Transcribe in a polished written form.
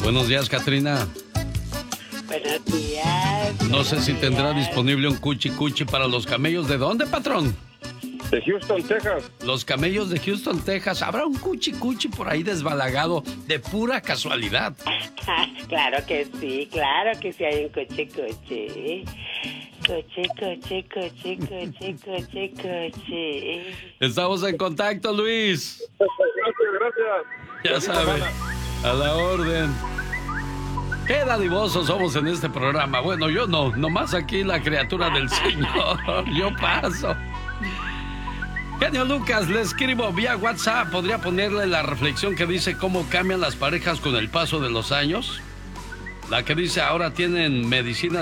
Buenos días, Catrina. Buenos días. No sé si tendrá disponible un cuchi para los camellos. ¿De dónde, patrón? De Houston, Texas. Los camellos de Houston, Texas. ¿Habrá un cuchi por ahí desbalagado de pura casualidad? Claro que sí hay un cuchi. Cuchi. Estamos en contacto, Luis. Gracias. Ya sabe, a la orden. Qué dadivosos somos en este programa. Bueno, yo no, nomás aquí la criatura del Señor. Yo paso. Genio Lucas, le escribo vía WhatsApp. ¿Podría ponerle la reflexión que dice cómo cambian las parejas con el paso de los años? La que dice ahora tienen medicina